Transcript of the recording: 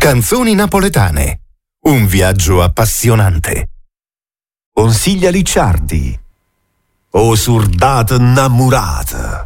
Canzoni napoletane. Un viaggio appassionante. Consiglia Ricciardi. O surdata innamorata.